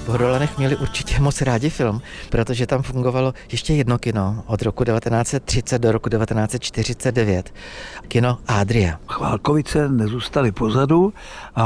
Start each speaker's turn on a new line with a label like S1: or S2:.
S1: V Hodolanech měli určitě moc rádi film, protože tam fungovalo ještě jedno kino od roku 1930 do roku 1949. Kino Adria.
S2: Chválkovice nezůstaly pozadu a